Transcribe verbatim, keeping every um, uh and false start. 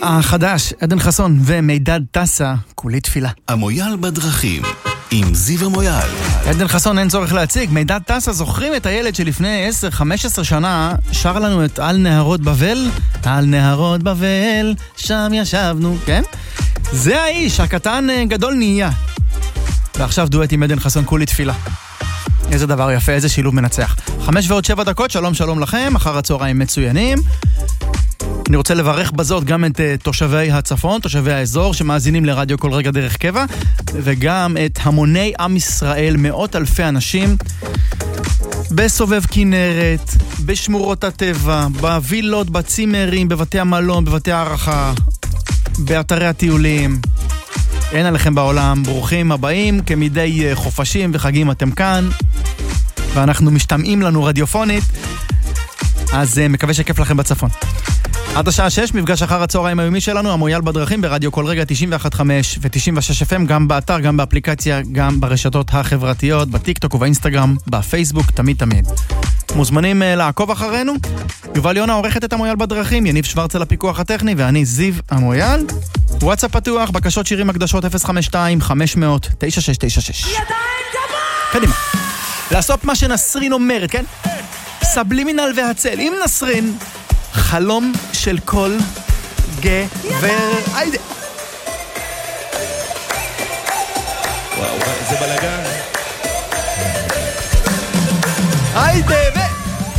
החדש, עדן חסון ומידד טסה, כולי תפילה. המויאל בדרכים, עם זיו המויאל. עדן חסון אין צורך להציג, מידד טסה, זוכרים את הילד שלפני עשר חמש עשרה שנה שר לנו את על נהרות בבל? על נהרות בבל, שם ישבנו, כן? זה האיש, הקטן גדול נהיה. ועכשיו דואט עם עדן חסון, כולי תפילה. איזה דבר יפה, איזה שילוב מנצח. חמש ועוד שבע דקות, שלום שלום לכם, אחר הצהריים מצוינים. אני רוצה לברך בזאת גם את uh, תושבי הצפון, תושבי האזור שמאזינים לרדיו כל רגע דרך קבע, וגם את המוני עם ישראל, מאות אלפי אנשים, בסובב כנרת, בשמורות הטבע, בווילות, בצימרים, בבתי המלון, בבתי הערכה, באתרי הטיולים. אין עליכם בעולם, ברוכים הבאים, כמדי uh, חופשים וחגים אתם כאן, ואנחנו משתמעים לנו רדיופונית, אז uh, מקווה שכיף לכם בצפון. עד השעה שש, מפגש אחר הצהריים היומי שלנו, המויאל בדרכים ברדיו כל רגע תשעים ואחת נקודה חמש ו-תשעים ושש אף אם, גם באתר, גם באפליקציה, גם ברשתות החברתיות, בטיקטוק ובאינסטגרם, בפייסבוק, תמיד תמיד. מוזמנים uh, לעקוב אחרינו. יובל יונה עורכת את המויאל בדרכים, יניב שוורץ על הפיקוח הטכני, ואני זיו המויאל. וואטסאפ פתוח, בקשות שירים הקדשות אפס חמש שתיים חמש מאות תשע שש תשע שש. ידיים גבוה! קדימה. לעשות מה שנסרין אומרת, כן? סבלימינל והצל. עם נסרין, חלום של כל גבר. היידה. וואו, זה בלגן. היידה.